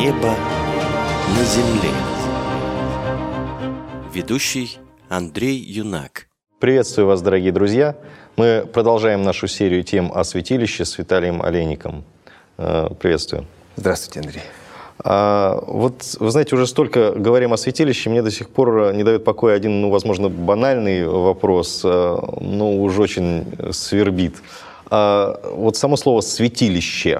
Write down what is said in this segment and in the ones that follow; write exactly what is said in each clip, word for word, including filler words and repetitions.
Небо на земле. Ведущий Андрей Юнак. Приветствую вас, дорогие друзья. Мы продолжаем нашу серию тем о святилище с Виталием Олейником. Приветствую. Здравствуйте, Андрей. А, вот, вы знаете, уже столько говорим о святилище, мне до сих пор не дает покоя один, ну, возможно, банальный вопрос, но уж очень свербит. А, вот само слово «святилище».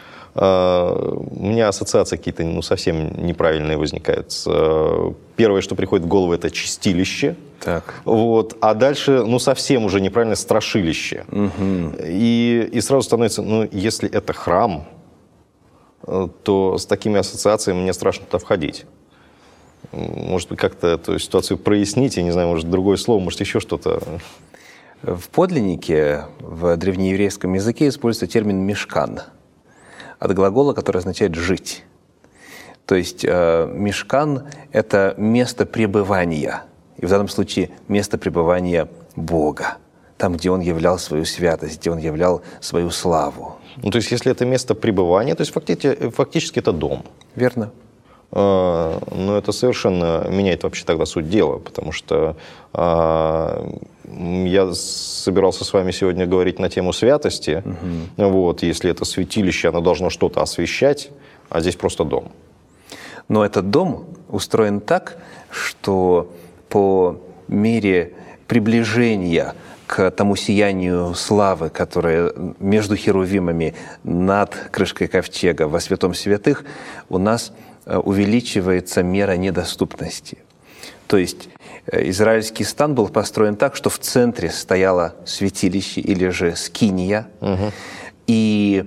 У меня ассоциации какие-то ну, совсем неправильные возникают. Первое, что приходит в голову, это чистилище. Так. Вот. А дальше, ну, совсем уже неправильно, страшилище. Угу. И, и сразу становится, ну, если это храм, то с такими ассоциациями мне страшно туда входить. Может быть, как-то эту ситуацию прояснить, я не знаю, может, другое слово, может, еще что-то. В подлиннике, в древнееврейском языке используется термин «мишкан», от глагола, который означает «жить». То есть э, мишкан – это место пребывания, и в данном случае место пребывания Бога, там, где Он являл свою святость, где Он являл свою славу. Ну, то есть, если это место пребывания, то есть фактически, фактически это дом. Верно. Э, но это совершенно меняет вообще тогда суть дела, потому что э, я собирался с вами сегодня говорить на тему святости. Угу. Вот, если это святилище, оно должно что-то освещать, а здесь просто дом. Но этот дом устроен так, что по мере приближения к тому сиянию славы, которое между херувимами над крышкой ковчега во святом святых, у нас увеличивается мера недоступности. То есть израильский стан был построен так, что в центре стояло святилище или же скиния, угу. и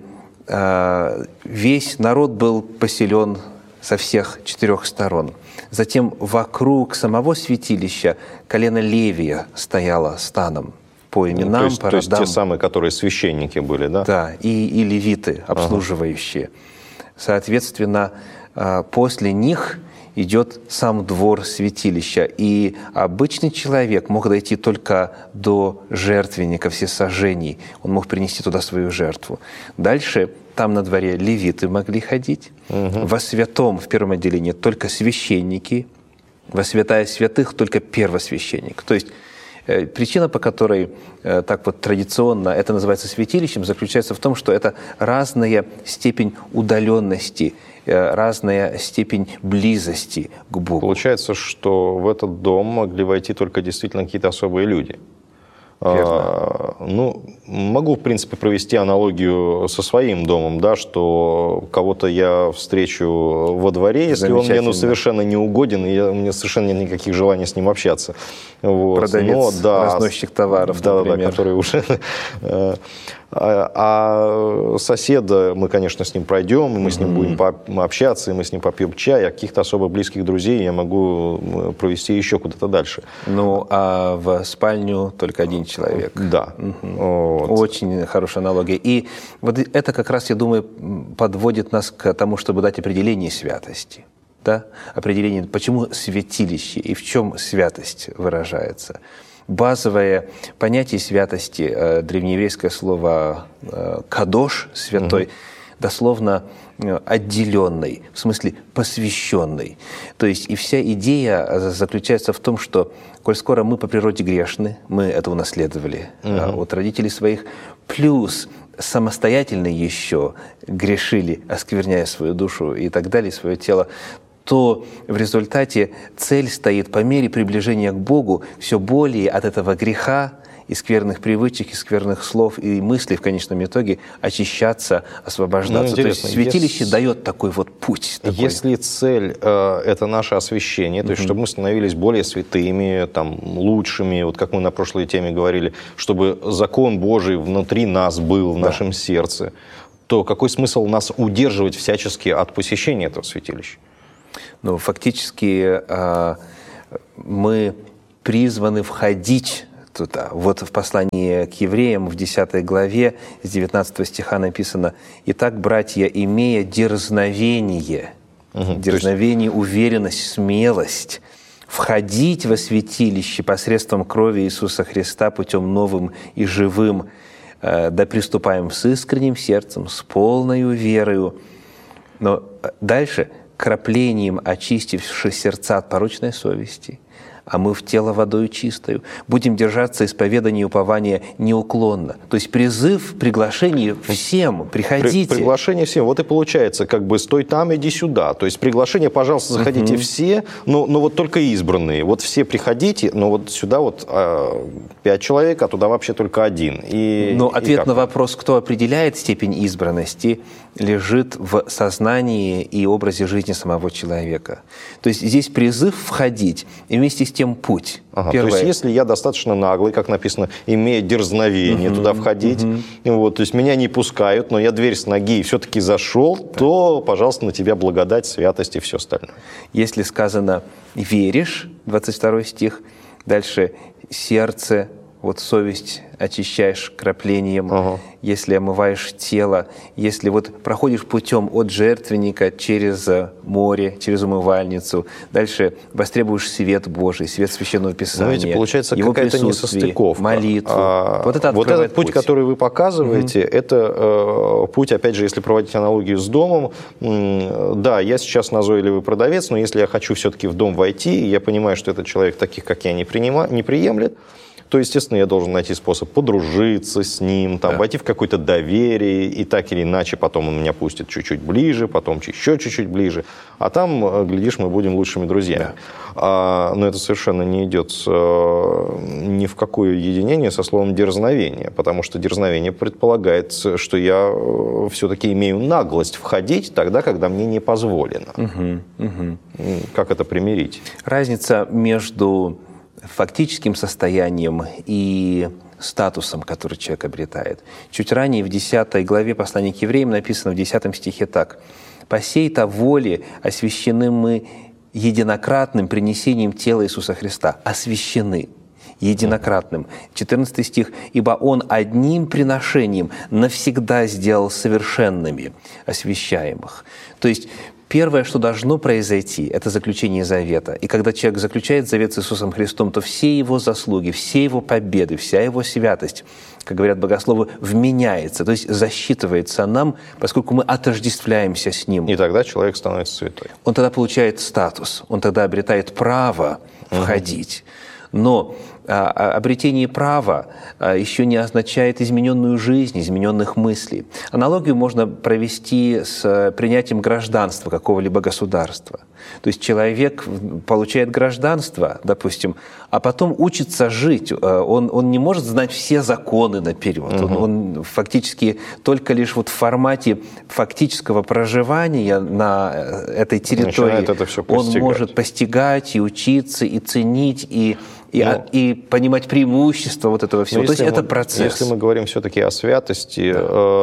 э, весь народ был поселен со всех четырех сторон. Затем вокруг самого святилища колено Левия стояло станом по именам, то есть, по то есть родам. те самые, которые священники были, да? Да, и, и левиты, обслуживающие. Ага. Соответственно, после них идет сам двор святилища. И обычный человек мог дойти только до жертвенника всесожжений. Он мог принести туда свою жертву. Дальше там на дворе левиты могли ходить. Угу. Во святом, в первом отделении, только священники. Во святая святых только первосвященник. То есть причина, по которой так вот традиционно это называется святилищем, заключается в том, что это разная степень удаленности, разная степень близости к Богу. Получается, что в этот дом могли войти только действительно какие-то особые люди. Верно. А, ну, могу, в принципе, провести аналогию со своим домом, да, что кого-то я встречу во дворе, если он мне ну, совершенно не угоден, и я, у меня совершенно нет никаких желаний с ним общаться. Вот. Продавец, но, да, разносчик товаров, да, например. Да, который уже... А соседа, мы, конечно, с ним пройдем, мы с ним будем общаться, и мы с ним попьем чай, а каких-то особо близких друзей я могу провести еще куда-то дальше. Ну, а в спальню только один человек. Да. Угу. Вот. Очень хорошая аналогия. И вот это как раз, я думаю, подводит нас к тому, чтобы дать определение святости. Да? Определение, почему святилище и в чем святость выражается. Базовое понятие святости, э, древнееврейское слово э, «кадош», «святой», угу. дословно э, отделенный, в смысле посвященный. То есть и вся идея заключается в том, что, коль скоро мы по природе грешны, мы это унаследовали угу. э, от родителей своих, плюс самостоятельно еще грешили, оскверняя свою душу и так далее, свое тело, то в результате цель стоит по мере приближения к Богу все более от этого греха и скверных привычек, и скверных слов, и мыслей в конечном итоге очищаться, освобождаться. Ну, то есть святилище если, дает такой вот путь. Такой. Если цель э, – это наше освящение, то есть mm-hmm. чтобы мы становились более святыми, там, лучшими, вот как мы на прошлой теме говорили, чтобы закон Божий внутри нас был, в да. нашем сердце, то какой смысл нас удерживать всячески от посещения этого святилища? Ну, фактически э, мы призваны входить туда. Вот в послании к евреям в десятой главе с девятнадцатого стиха написано: «Итак, братья, имея дерзновение, угу, дерзновение, есть... уверенность, смелость, входить во святилище посредством крови Иисуса Христа путем новым и живым, да приступаем с искренним сердцем, с полною верою, Но дальше, краплением очистивши сердца от порочной совести, а мы в тело водою чистою, будем держаться исповедания и упования неуклонно. То есть призыв, приглашение всем, приходите. При, приглашение всем. Вот и получается, как бы стой там, иди сюда. То есть приглашение, пожалуйста, заходите uh-huh. все, но, но вот только избранные. Вот все приходите, но вот сюда вот а, пять человек, а туда вообще только один. И, но и ответ как? на вопрос, кто определяет степень избранности, лежит в сознании и образе жизни самого человека. То есть здесь призыв входить, и вместе с тем путь. Ага, то есть если я достаточно наглый, как написано, имея дерзновение uh-huh, туда входить, uh-huh. вот, то есть меня не пускают, но я дверь с ноги все-таки зашел, да. то, пожалуйста, на тебя благодать, святость и все остальное. Если сказано «веришь», двадцать второй стих, дальше «сердце», вот совесть очищаешь краплением, ага. если омываешь тело, если вот проходишь путем от жертвенника через море, через умывальницу, дальше востребуешь свет Божий, свет Священного Писания, знаете, получается его какая-то несостыковка. Молитву. А, вот это вот этот путь, путь, который вы показываете, угу. это э, путь, опять же, если проводить аналогию с домом, э, да, я сейчас назойливый продавец, но если я хочу все-таки в дом войти, и я понимаю, что этот человек таких, как я, не, принима, не приемлет, то, естественно, я должен найти способ подружиться с ним, там, да. войти в какое-то доверие, и так или иначе потом он меня пустит чуть-чуть ближе, потом еще чуть-чуть ближе, а там, глядишь, мы будем лучшими друзьями. Да. А, но это совершенно не идет с, ни в какое единение со словом «дерзновение», потому что дерзновение предполагает, что я все-таки имею наглость входить тогда, когда мне не позволено. Угу, угу. Как это примирить? Разница между фактическим состоянием и статусом, который человек обретает. Чуть ранее в десятой главе послания к евреям написано в десятом стихе так: «По сей-то воле освящены мы единократным принесением тела Иисуса Христа». Освящены единократным. четырнадцатый стих: «Ибо Он одним приношением навсегда сделал совершенными освящаемых». То есть первое, что должно произойти, это заключение завета. И когда человек заключает завет с Иисусом Христом, то все его заслуги, все его победы, вся его святость, как говорят богословы, вменяется, то есть засчитывается нам, поскольку мы отождествляемся с Ним. И тогда человек становится святой. Он тогда получает статус, он тогда обретает право входить. Но а, обретение права а, еще не означает измененную жизнь, измененных мыслей. Аналогию можно провести с принятием гражданства какого-либо государства. То есть человек получает гражданство, допустим, а потом учится жить. Он, он не может знать все законы наперед. Угу. Он, он фактически только лишь вот в формате фактического проживания на этой территории это все он может постигать и учиться, и ценить, и И, ну, и понимать преимущества вот этого всего. То есть мы, это процесс. Если мы говорим все-таки о святости, да.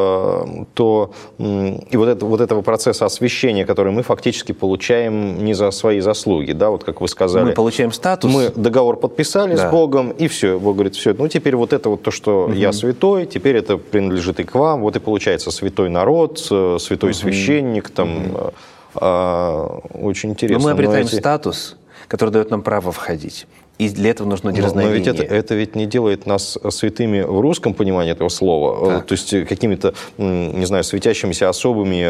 э, то и вот, это, вот этого процесса освящения, который мы фактически получаем не за свои заслуги, да, вот как вы сказали. Мы получаем статус. Мы договор подписали да. с Богом, и все. Бог говорит, все, ну теперь вот это вот то, что угу. я святой, теперь это принадлежит и к вам. Вот и получается святой народ, святой угу. священник, там, угу. э, очень интересно. Но мы обретаем Но эти... статус, который дает нам право входить. И для этого нужно дерзновение. Но ведь это, это ведь не делает нас святыми в русском понимании этого слова. Так. То есть какими-то, не знаю, светящимися особыми,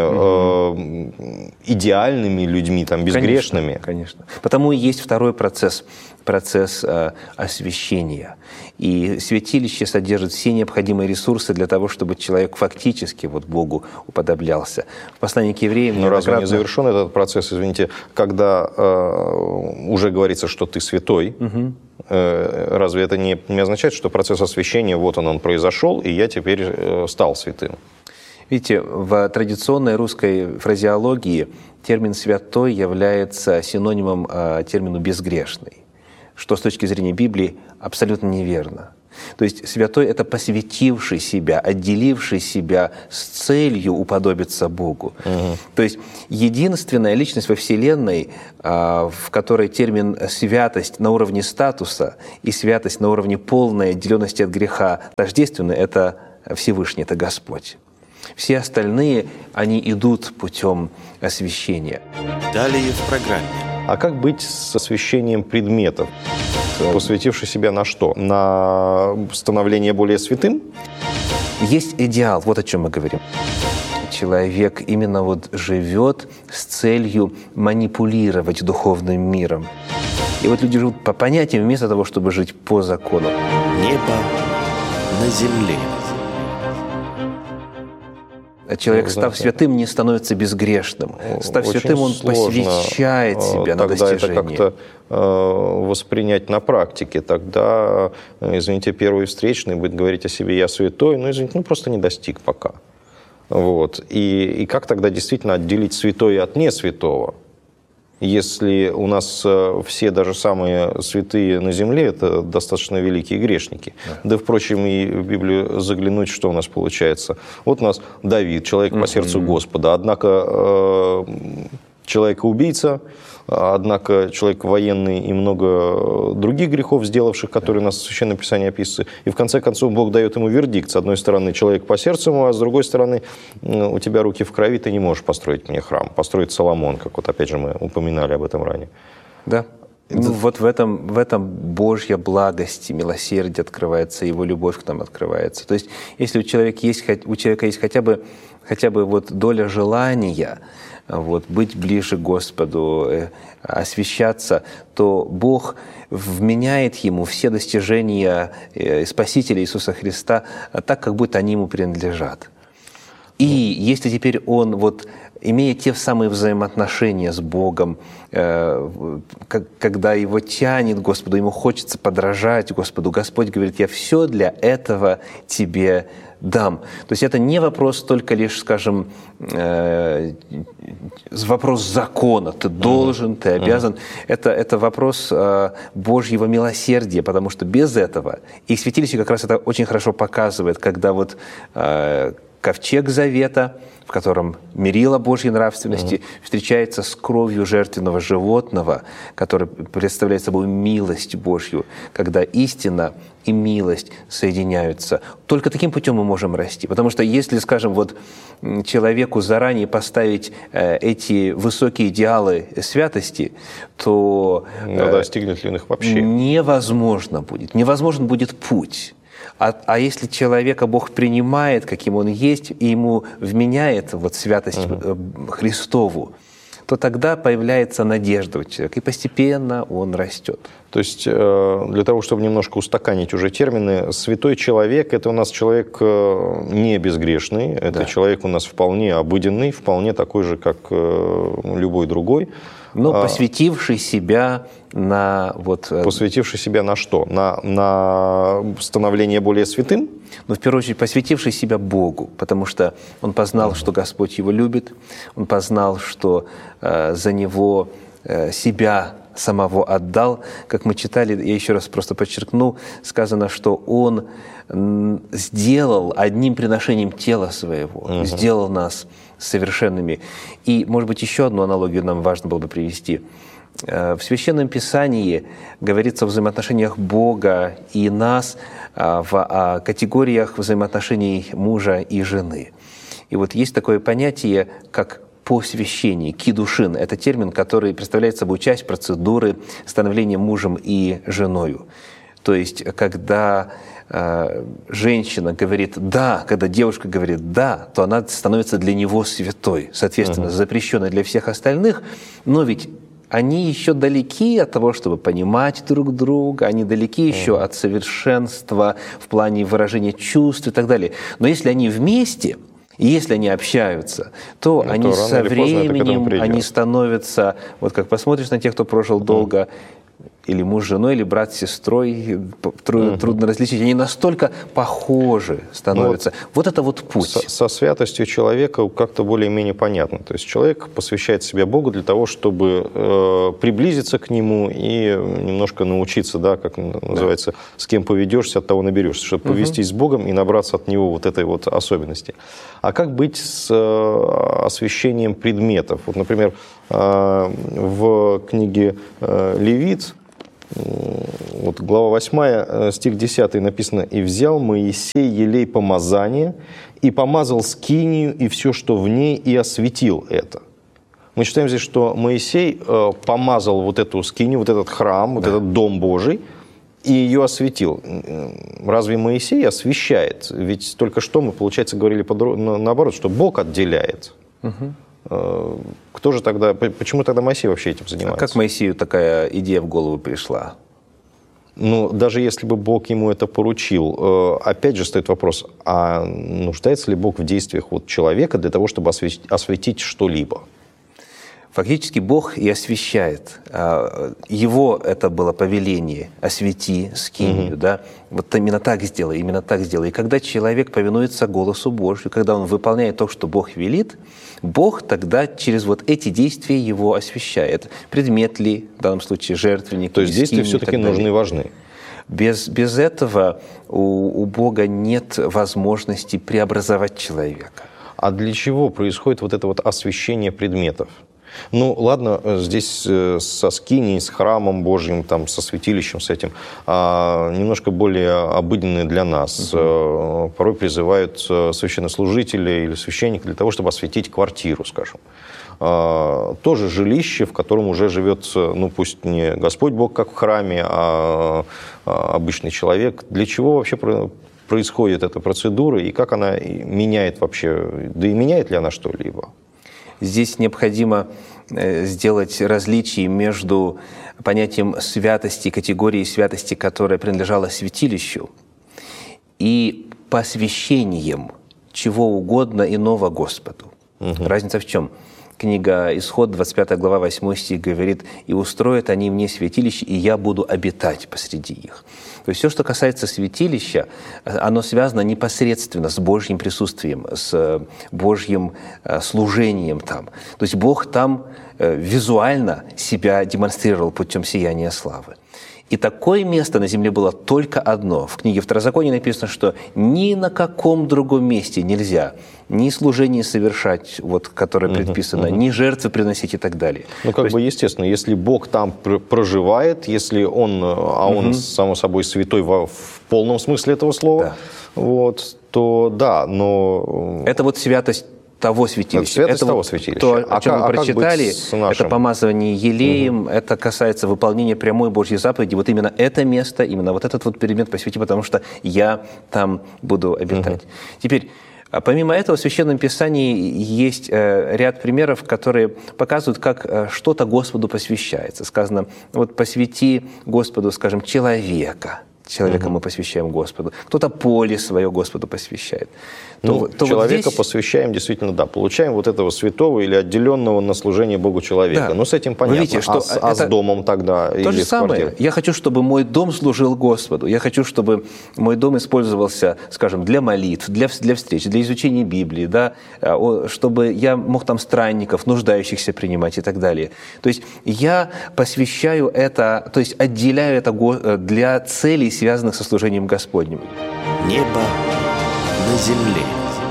угу. э, идеальными людьми, там, безгрешными. Конечно, конечно. Потому и есть второй процесс, процесс э, освящения. И святилище содержит все необходимые ресурсы для того, чтобы человек фактически вот Богу уподоблялся. В послании к евреям... Но разве не завершен этот процесс, извините, когда э, уже говорится, что ты святой? Угу. Э, разве это не, не означает, что процесс освящения, вот он, он произошел, и я теперь э, стал святым? Видите, в традиционной русской фразеологии термин «святой» является синонимом э, термину «безгрешный», что с точки зрения Библии абсолютно неверно. То есть святой – это посвятивший себя, отделивший себя с целью уподобиться Богу. Угу. То есть единственная личность во Вселенной, в которой термин «святость» на уровне статуса и «святость» на уровне полной отделенности от греха тождественны – это Всевышний, это Господь. Все остальные, они идут путем освящения. Далее в программе. А как быть с освящением предметов? Посвятивший себя на что? На становление более святым? Есть идеал, вот о чем мы говорим. человек именно вот живет с целью манипулировать духовным миром. И вот люди живут по понятиям вместо того, чтобы жить по закону. Небо на земле. Человек, Ну, став знаете, святым, не становится безгрешным. Став очень святым, он сложно, посвящает себя э, на тогда достижение. это как-то э, воспринять на практике. Тогда, э, извините, первый встречный будет говорить о себе «я святой», ну, извините, ну, просто не достиг пока. Вот. И, и как тогда действительно отделить святое от несвятого? Если у нас все, даже самые святые на земле, это достаточно великие грешники. Да, да впрочем, и в Библию заглянуть, что у нас получается. Вот у нас Давид, человек по сердцу Господа, однако э, человек-убийца, однако человек военный и много других грехов сделавших, которые у нас в Священном Писании описываются. И в конце концов Бог дает ему вердикт. С одной стороны, человек по сердцу, а с другой стороны, у тебя руки в крови, ты не можешь построить мне храм. Построить Соломон, как вот опять же мы упоминали об этом ранее. Да. Ну, вот в этом, в этом Божья благость и милосердие открывается, Его любовь к нам открывается. То есть, если у человека есть, у человека есть хотя бы, хотя бы вот доля желания вот, быть ближе к Господу, освящаться, то Бог вменяет ему все достижения Спасителя Иисуса Христа так, как будто они ему принадлежат. И если теперь он, вот, имея те самые взаимоотношения с Богом, э, когда его тянет к Господу, ему хочется подражать Господу, Господь говорит: «Я все для этого тебе дам». То есть это не вопрос только лишь, скажем, э, вопрос закона. Ты должен, ты обязан. Это, это вопрос э, Божьего милосердия, потому что без этого, и святилище как раз это очень хорошо показывает, когда вот э, ковчег завета, в котором мерило Божьей нравственности, mm-hmm. встречается с кровью жертвенного животного, которое представляет собой милость Божью, когда истина и милость соединяются. Только таким путем мы можем расти. Потому что если, скажем, вот человеку заранее поставить э, эти высокие идеалы святости, то э, ну, достигнет ли он их вообще? Невозможно будет. Невозможен будет путь. А, а если человека Бог принимает, каким он есть, и ему вменяет вот святость uh-huh. Христову, то тогда появляется надежда у человека, и постепенно он растет. То есть для того, чтобы немножко устаканить уже термины, святой человек – это у нас человек не безгрешный, это да. человек у нас вполне обыденный, вполне такой же, как любой другой. Но посвятивший себя на… Вот, посвятивший себя на что? На, на становление более святым? Ну, в первую очередь, посвятивший себя Богу, потому что он познал, что Господь его любит, он познал, что э, за него э, себя самого отдал. Как мы читали, я еще раз просто подчеркну, сказано, что он сделал одним приношением тела своего, uh-huh. сделал нас совершенными. И, может быть, еще одну аналогию нам важно было бы привести. В Священном Писании говорится о взаимоотношениях Бога и нас, в категориях взаимоотношений мужа и жены. И вот есть такое понятие, как посвящение, кидушин. Это термин, который представляет собой часть процедуры становления мужем и женою. То есть, когда э, женщина говорит «да», когда девушка говорит «да», то она становится для него святой, соответственно, uh-huh. запрещенной для всех остальных. Но ведь они еще далеки от того, чтобы понимать друг друга, они далеки еще uh-huh. от совершенства в плане выражения чувств и так далее. Но если они вместе, и если они общаются, то ну, они то со временем они становятся, вот как посмотришь на тех, кто прожил uh-huh. долго, или муж с женой, или брат с сестрой, трудно, uh-huh. трудно различить, они настолько похожи становятся. Ну, вот это вот путь. Со, со святостью человека как-то более-менее понятно. То есть человек посвящает себя Богу для того, чтобы э, приблизиться к Нему и немножко научиться, да, как называется, да. с кем поведешься, от того наберешься, чтобы uh-huh. повестись с Богом и набраться от Него вот этой вот особенности. А как быть с э, освящением предметов? Вот, например, э, в книге э, Левит, вот глава восьмая, стих десятый написано: «И взял Моисей елей помазания, и помазал скинию, и все, что в ней, и осветил это». Мы читаем здесь, что Моисей помазал вот эту скинию, вот этот храм, вот да. этот дом Божий, и ее осветил. Разве Моисей освящает? Ведь только что мы, получается, говорили подро... наоборот, что Бог отделяет. Угу. Кто же тогда, почему тогда Моисей вообще этим занимается? А как Моисею такая идея в голову пришла? Ну, даже если бы Бог ему это поручил, опять же стоит вопрос, а нуждается ли Бог в действиях вот человека для того, чтобы осветить, осветить что-либо? Фактически Бог и освящает. Его это было повеление «освети скинию». Mm-hmm. Да? Вот именно так сделай, именно так сделай. И когда человек повинуется голосу Божию, когда он выполняет то, что Бог велит, Бог тогда через вот эти действия его освящает. Предмет ли, в данном случае жертвенник. То есть действия все-таки нужны и важны. Без, без этого у, у Бога нет возможности преобразовать человека. А для чего происходит вот это вот освящение предметов? Ну, ладно, здесь со скинией, с храмом Божьим, там, со святилищем, с этим, а, немножко более обыденные для нас. Uh-huh. Порой призывают священнослужителя или священника для того, чтобы осветить квартиру, скажем. А, тоже жилище, в котором уже живет, ну, пусть не Господь Бог, как в храме, а, а обычный человек. Для чего вообще происходит эта процедура и как она меняет вообще, да и меняет ли она что-либо? Здесь необходимо сделать различие между понятием святости, категорией святости, которая принадлежала святилищу, и посвящением чего угодно иного Господу. Угу. Разница в чем? Книга Исход, двадцать пятая глава, восьмой стих говорит: «И устроят они мне святилище, и я буду обитать посреди их». То есть все, что касается святилища, оно связано непосредственно с Божьим присутствием, с Божьим служением там. То есть Бог там визуально себя демонстрировал путем сияния славы. И такое место на земле было только одно. В книге Второзакония написано, что ни на каком другом месте нельзя ни служение совершать, вот, которое предписано, uh-huh, uh-huh. ни жертвы приносить и так далее. Ну, как то бы, есть... естественно, если Бог там проживает, если Он, а Он, uh-huh. само собой, святой в, в полном смысле этого слова, да. вот, то да, но... Это вот святость того святилища. Это, это того вот святилища. То, а о чем как, мы прочитали, это помазывание елеем, угу. это касается выполнения прямой Божьей заповеди. Вот именно это место, именно вот этот вот предмет посвяти, потому что я там буду обитать. Угу. Теперь, помимо этого, в Священном Писании есть э, ряд примеров, которые показывают, как э, что-то Господу посвящается. Сказано, вот посвяти Господу, скажем, человека. Человека угу. мы посвящаем Господу. Кто-то поле свое Господу посвящает. Ну, то, то человека вот здесь... посвящаем, действительно, да. Получаем вот этого святого или отделенного на служение Богу человека. Да. Но с этим понятно. Вы видите, что а, с, а с домом тогда? То же самое. Я хочу, чтобы мой дом служил Господу. Я хочу, чтобы мой дом использовался, скажем, для молитв, для, для встреч, для изучения Библии, да, чтобы я мог там странников, нуждающихся принимать и так далее. То есть я посвящаю это, то есть отделяю это для целей, связанных со служением Господним. Небо на земле.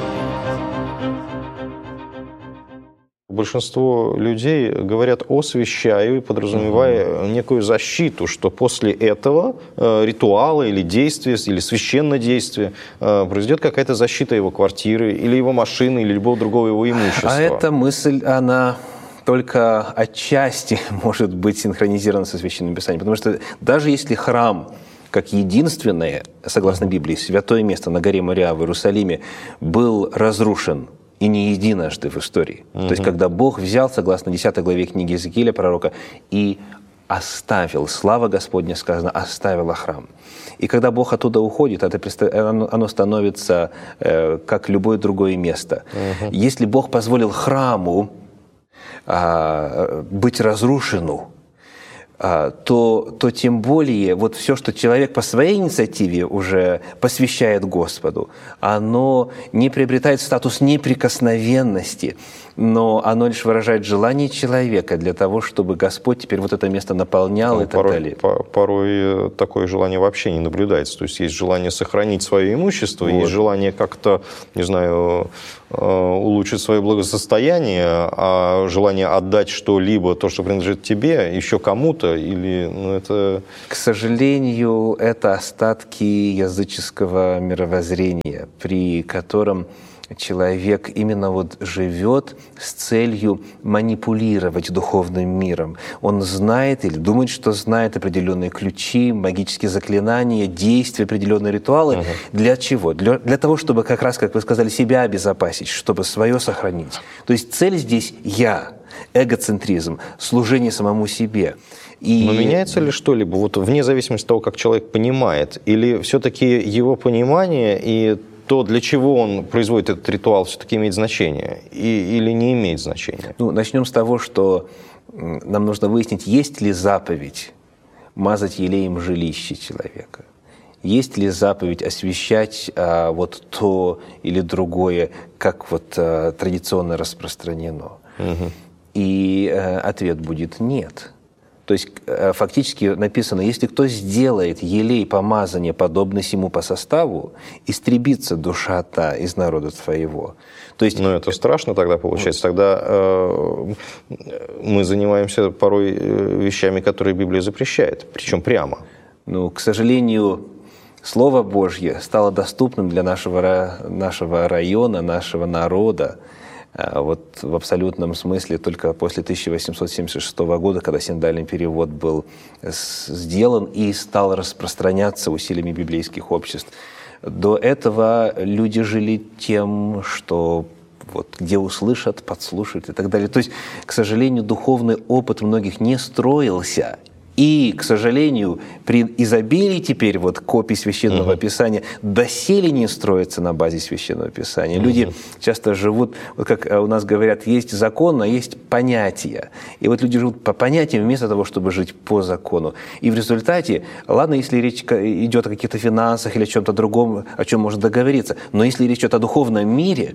Большинство людей говорят «освящаю», подразумевая mm-hmm. некую защиту, что после этого э, ритуала или действия, или священного действия э, произойдет какая-то защита его квартиры, или его машины, или любого другого его имущества. А эта мысль, она... только отчасти может быть синхронизирована со Священным Писанием, потому что даже если храм как единственное, согласно Библии, святое место на горе Мориа в Иерусалиме был разрушен и не единожды в истории. Mm-hmm. То есть, когда Бог взял, согласно десятой главе книги Иезекииля, пророка, и оставил, слава Господня, сказано, оставила храм. И когда Бог оттуда уходит, это, оно становится э, как любое другое место. Mm-hmm. Если Бог позволил храму э, быть разрушену, То, то тем более вот все, что человек по своей инициативе уже посвящает Господу, оно не приобретает статус неприкосновенности, но оно лишь выражает желание человека для того, чтобы Господь теперь вот это место наполнял ну, и так порой, далее. Порой такое желание вообще не наблюдается. То есть есть желание сохранить свое имущество, вот. Есть желание как-то, не знаю, улучшить свое благосостояние, а желание отдать что-либо, то, что принадлежит тебе, еще кому-то, или, ну, это... К сожалению, это остатки языческого мировоззрения, при котором человек именно вот живет с целью манипулировать духовным миром. Он знает или думает, что знает определенные ключи, магические заклинания, действия, определенные ритуалы. Uh-huh. Для чего? Для, для того, чтобы как раз, как вы сказали, себя обезопасить, чтобы свое сохранить. То есть цель здесь «я», эгоцентризм, служение самому себе. И... Но меняется ли что-либо, вот вне зависимости от того, как человек понимает, или все-таки его понимание и то, для чего он производит этот ритуал, все-таки имеет значение и, или не имеет значения? Ну, начнем с того, что нам нужно выяснить, есть ли заповедь мазать елеем жилище человека. Есть ли заповедь освящать а, вот то или другое, как вот а, традиционно распространено? Угу. И а, ответ будет нет. То есть фактически написано, если кто сделает елей помазания, подобный сему по составу, истребится душа та из народа твоего. То есть, ну, это страшно тогда получается. Тогда э, мы занимаемся порой вещами, которые Библия запрещает, причем прямо. Ну, к сожалению, Слово Божье стало доступным для нашего, нашего района, нашего народа. Вот в абсолютном смысле только после тысяча восемьсот семьдесят шестого года, когда синодальный перевод был сделан и стал распространяться усилиями библейских обществ. До этого люди жили тем, что вот, где услышат, подслушают и так далее. То есть, к сожалению, духовный опыт многих не строился. И, к сожалению, при изобилии теперь вот копий Священного uh-huh. Писания доселе не строится на базе Священного Писания. Uh-huh. Люди часто живут, вот как у нас говорят, есть закон, а есть понятия. И вот люди живут по понятиям вместо того, чтобы жить по закону. И в результате, ладно, если речь идет о каких-то финансах или о чем-то другом, о чем можно договориться, но если речь идет о духовном мире,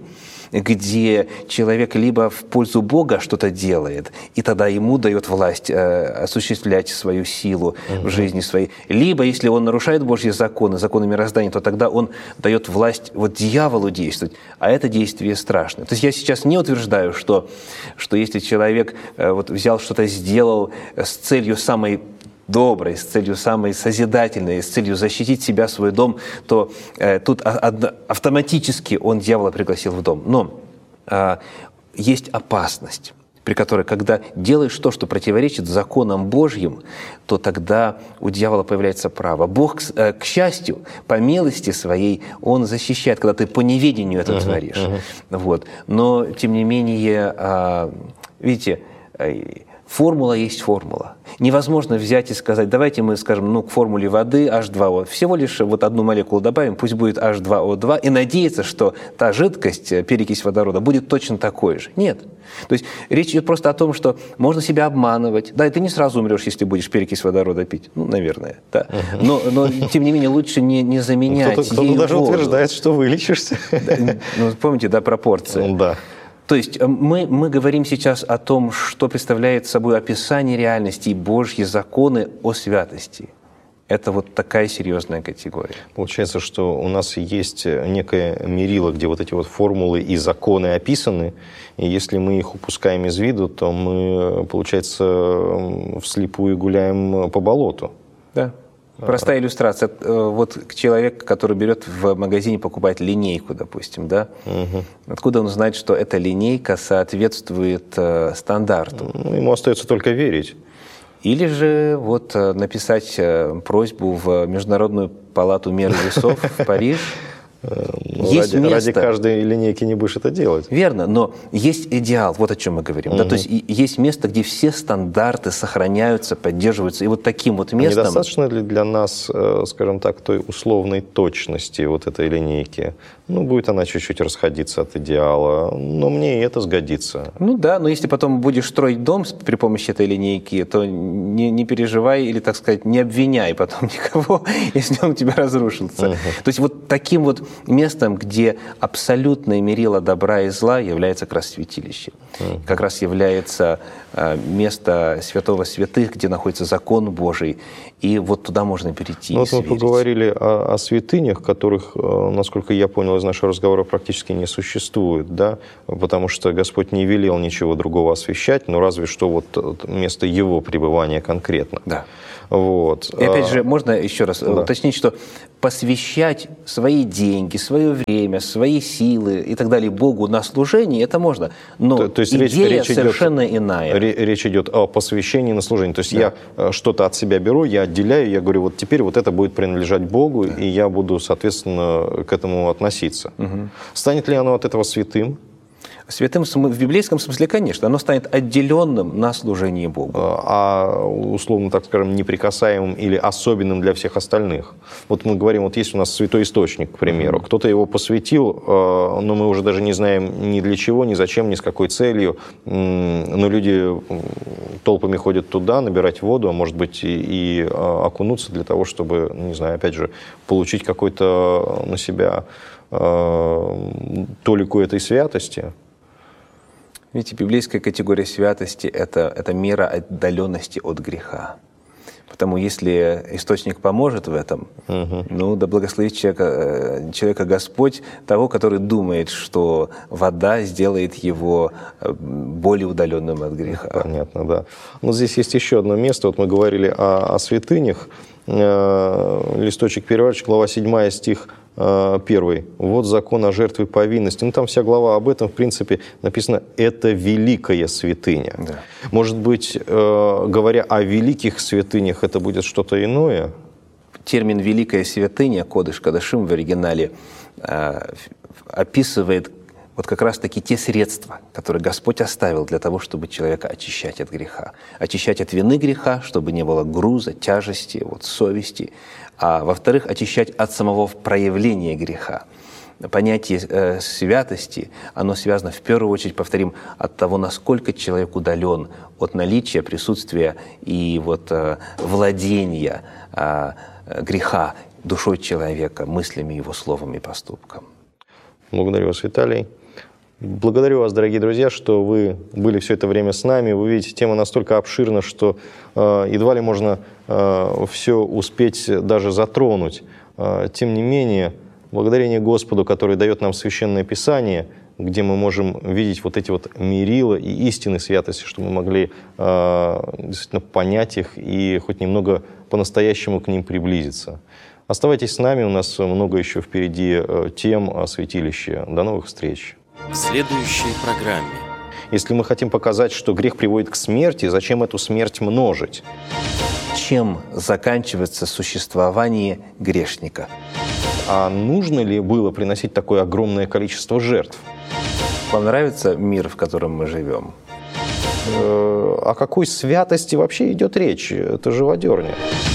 где человек либо в пользу Бога что-то делает, и тогда ему дает власть э, осуществлять свою силу uh-huh. в жизни своей, либо если он нарушает Божьи законы, законы мироздания, то тогда он дает власть вот дьяволу действовать, а это действие страшное. То есть я сейчас не утверждаю, что, что если человек э, вот взял что-то, сделал с целью самой доброй, с целью самой созидательной, с целью защитить себя, свой дом, то э, тут а, автоматически он дьявола пригласил в дом. Но э, есть опасность, при которой, когда делаешь то, что противоречит законам Божьим, то тогда у дьявола появляется право. Бог, э, к счастью, по милости своей, Он защищает, когда ты по неведению это uh-huh, творишь. Uh-huh. Вот. Но, тем не менее, э, видите, э, формула есть формула. Невозможно взять и сказать, давайте мы скажем, ну, к формуле воды эйч два о, всего лишь вот одну молекулу добавим, пусть будет эйч два о два, и надеяться, что та жидкость, перекись водорода, будет точно такой же. Нет. То есть речь идет просто о том, что можно себя обманывать. Да, и ты не сразу умрешь, если будешь перекись водорода пить. Ну, наверное, да. Uh-huh. Но, но, тем не менее, лучше не, не заменять кто-то, кто-то даже воду. Утверждает, что вылечишься. Да, ну, помните, да, пропорции. Ну, да. То есть мы, мы говорим сейчас о том, что представляет собой описание реальности и Божьи законы о святости. Это вот такая серьезная категория. Получается, что у нас есть некое мерило, где вот эти вот формулы и законы описаны, и если мы их упускаем из виду, то мы, получается, вслепую гуляем по болоту. Да. Простая иллюстрация. Вот человек, который берет в магазине, покупает линейку, допустим, да? Угу. Откуда он знает, что эта линейка соответствует э, стандарту? Ну, ему остается только верить. Или же вот написать просьбу в Международную палату мер и весов в Париж. Есть ради, место, ради каждой линейки не будешь это делать. Верно, но есть идеал, вот о чем мы говорим. Угу. Да, то есть есть место, где все стандарты сохраняются, поддерживаются. И вот таким вот местом... Недостаточно ли для нас, скажем так, той условной точности вот этой линейки? Ну, будет она чуть-чуть расходиться от идеала, но мне и это сгодится. Ну да, но если потом будешь строить дом при помощи этой линейки, то не, не переживай или, так сказать, не обвиняй потом никого, если он у тебя разрушился. Угу. То есть вот таким вот местом, где абсолютное мерило добра и зла является как раз святилище. Mm. Как раз является э, место святого святых, где находится закон Божий. И вот туда можно перейти. Ну, и вот мы поговорили о, о святынях, которых, э, насколько я понял из нашего разговора, практически не существует, да? Потому что Господь не велел ничего другого освящать, но разве что вот место Его пребывания конкретно. Да. Вот. И опять же, можно еще раз да. уточнить, что посвящать свои деньги, свое время, свои силы и так далее Богу на служение, это можно. Но то, то есть идея речь, речь совершенно идет, иная. Речь идет о посвящении на служение. То есть Да. я что-то от себя беру, я отделяю, я говорю, вот теперь вот это будет принадлежать Богу, да. и я буду, соответственно, к этому относиться. Угу. Станет ли оно от этого святым? Святым в библейском смысле, конечно, оно станет отделенным на служение Богу. А, условно, так скажем, неприкасаемым или особенным для всех остальных. Вот мы говорим, вот есть у нас святой источник, к примеру. Mm-hmm. Кто-то его посвятил, но мы уже даже не знаем ни для чего, ни зачем, ни с какой целью. Но люди толпами ходят туда набирать воду, а может быть и, и окунуться для того, чтобы, не знаю, опять же, получить какой-то на себя толику этой святости. Видите, библейская категория святости – это, это мера отдаленности от греха. Потому если источник поможет в этом, угу. ну, да благословит человека, человека Господь, того, который думает, что вода сделает его более удаленным от греха. Понятно, да. Но здесь есть еще одно место. Вот мы говорили о, о святынях. Листочек переворачиваешь, глава седьмая, стих первый. Вот закон о жертве повинности. Ну, там вся глава об этом, в принципе, написано «это великая святыня». Да. Может быть, э, говоря о великих святынях, это будет что-то иное? Термин «великая святыня», «кодыш кадашим» в оригинале, э, описывает вот как раз-таки те средства, которые Господь оставил для того, чтобы человека очищать от греха. Очищать от вины греха, чтобы не было груза, тяжести, вот, совести. А во-вторых, очищать от самого проявления греха. Понятие э, святости, оно связано в первую очередь, повторим, от того, насколько человек удален от наличия, присутствия и вот, э, владения э, греха душой человека, мыслями его, словом и поступком. Благодарю вас, Виталий. Благодарю вас, дорогие друзья, что вы были все это время с нами. Вы видите, тема настолько обширна, что э, едва ли можно э, все успеть даже затронуть. Э, тем не менее, благодарение Господу, который дает нам Священное Писание, где мы можем видеть вот эти вот мерила и истины святости, чтобы мы могли э, действительно понять их и хоть немного по-настоящему к ним приблизиться. Оставайтесь с нами, у нас много еще впереди э, тем о святилище. До новых встреч! В следующей программе. Если мы хотим показать, что грех приводит к смерти, зачем эту смерть множить? Чем заканчивается существование грешника? А нужно ли было приносить такое огромное количество жертв? Вам нравится мир, в котором мы живем? Э, о какой святости вообще идет речь? Это живодерня.